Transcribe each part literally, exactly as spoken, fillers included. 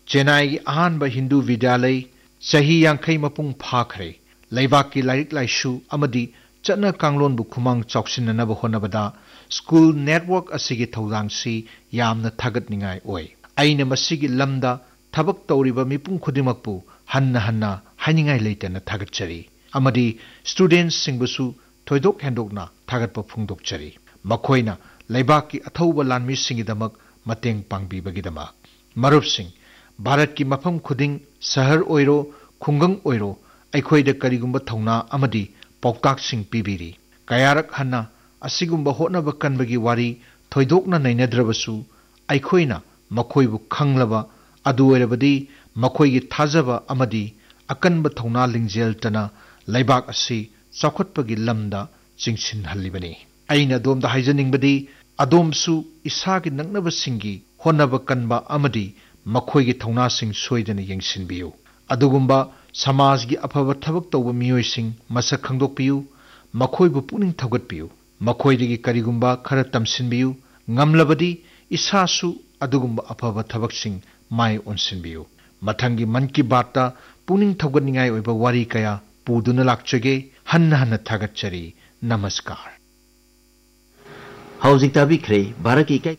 Chennai Ahanba Hindu Vidyalay Sahi Yankai Mapung Phakre Leibaki Lairik Laishu Amadi Chatna Kanglon bu Khumang Choksinanaba Honabada School Network Asigi Thaudangsi Yamna Thagatningai Oi Aina Masigi Lamda Thabak Tawriba Mipung Khudimakpu Hanna Hanna Hainingai Leitana Thagatchari Amadi Students Singbusu Thoidok Hendokna Thagatpa Phungdokchari Makhoina Leibaki Athauba Lanmi Singidamak Mateng Pangbibagidamak Marup Singh Bharat ki mafam khuding sahar oiro khungang oiro aikhoida karigumba thauna amadi pauktak sing pibiri kayarak hanna asigumba hotnaba kanbagi wari thoidokna nainadrabasu aikhoina makhoibu khanglaba adu oirabadi makhoigi thajaba amadi akanba thauna lingjel tana laibak asi chakhotpagi lamda chingsin hallibani aina domda haijaningbadi adomsu isagi naknaba singi honaba kanba amadi Makhoigi Thauna Sing Soidana Yengsinbiu. Adugumba Samajgi Apava Thabak Tawba Miyoi Sing Masak Khangdokpiu, Makhoibu Puning Thaugatpiu, Makhoidagi Karigumba Khara Tamsinbiu, Ngamlabadi Isasu Adugumba Apava Thabak Sing Mai Onsinbiu. Mathangi Man Ki Baat Puning Thaugatningai Oiba Wari Kaya Puduna Lakchage Hanna Hanna Thagatchari. Namaskar. Housing Tabikre Baraki Kai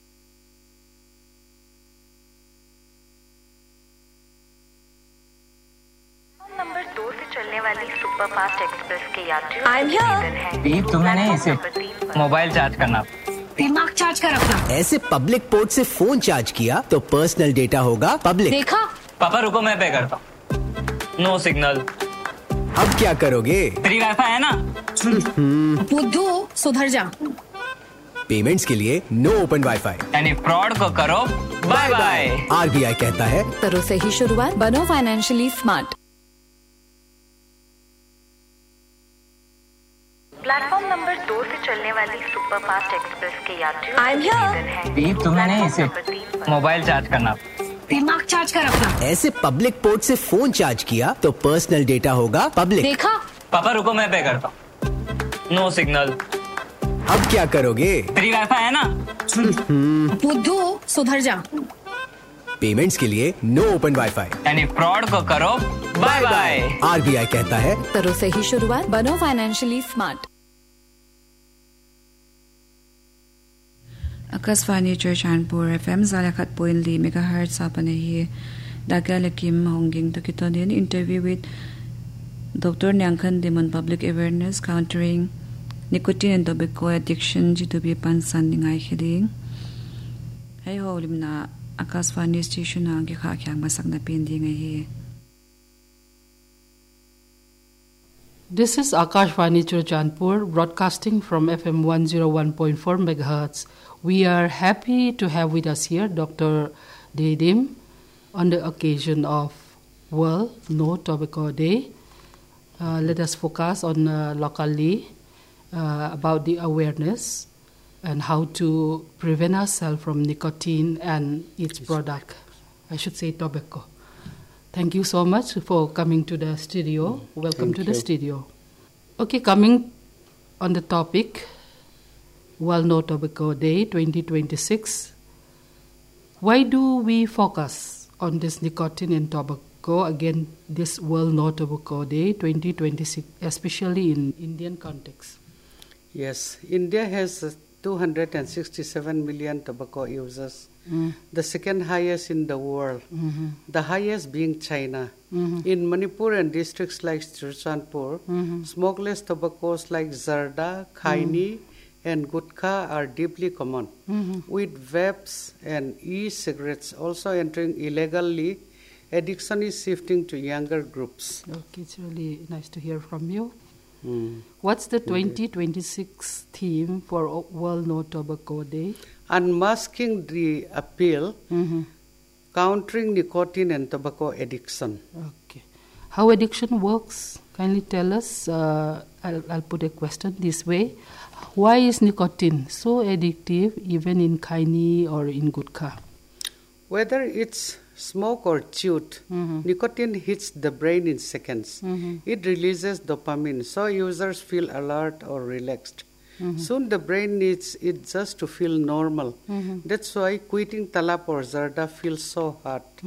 I'm here. दीप तुम्हें नहीं इसे mobile charge करना दिमाग charge कर अपना ऐसे public port से phone charge किया तो पर्सनल डेटा होगा पब्लिक देखा पापा रुको मैं पे करता हूँ नो सिग्नल अब क्या करोगे फ्री वाईफाई है ना बुद्धू सुधर जा पेमेंट्स के लिए नो ओपन वाईफाई यानी फ्रॉड को करो बाय बाय आरबीआई कहता है करो सही शुरुआत बनो फाइनेंशियली स्मार्ट प्लेटफॉर्म नंबर दो से चलने वाली सुपरफास्ट एक्सप्रेस के यात्रियों I'm here. दीप तुम्हें नहीं इसे मोबाइल चार्ज करना दिमाग चार्ज कर अपना ऐसे पब्लिक पोर्ट से फोन चार्ज किया तो पर्सनल डेटा होगा पब्लिक देखा पापा रुको मैं पे करता हूँ नो सिग्नल अब क्या करोगे फ्री वाईफाई है ना बुद्धू सुधर जा पेमेंट्स के लिए नो ओपन वाईफाई यानी फ्रॉड को करो बाय बाय आरबीआई कहता है करो सही शुरुआत बनो financially smart Akasvani Churchanpur F M Zalakat Poinli Megahertz Apanahi Dagalakim Honging Tokitonin interview with Doctor Nyankan Demon Public Awareness Countering Nicotine and Tobacco Addiction G to be Pansanding I heading Hey Holimna Akasvani Station Angikak Masagna Pending here. This is Akashvani Churchanpur broadcasting from F M one oh one point four megahertz. We are happy to have with us here Doctor Dedim on the occasion of World No Tobacco Day. Uh, let us focus on uh, locally uh, about the awareness and how to prevent ourselves from nicotine and its product. I should say tobacco. Thank you so much for coming to the studio. Welcome Thank to you. the studio. Okay, coming on the topic, World No Tobacco Day twenty twenty-six. Why do we focus on this nicotine and tobacco again this World No Tobacco Day twenty twenty-six, especially in Indian context? Yes, India has uh, two hundred sixty-seven million tobacco users, Mm. the second highest in the world, Mm-hmm. the highest being China. Mm-hmm. In Manipur and districts like Churchanpur, Mm-hmm. smokeless tobaccos like Zarda, Khaini, and Gutkha are deeply common. Mm-hmm. With vapes and e-cigarettes also entering illegally, addiction is shifting to younger groups. Okay, it's really nice to hear from you. Mm. What's the twenty twenty-six theme for World No Tobacco Day? Unmasking the appeal, Mm-hmm. countering nicotine and tobacco addiction. Okay. How addiction works? Kindly tell us. Uh, I'll, I'll put a question this way. Why is nicotine so addictive even in Khaini or in Gutkha? Whether it's smoke or chewed, Mm-hmm. nicotine hits the brain in seconds. Mm-hmm. It releases dopamine, so users feel alert or relaxed. Mm-hmm. Soon the brain needs it just to feel normal. Mm-hmm. That's why quitting Talap or Zarda feels so hard.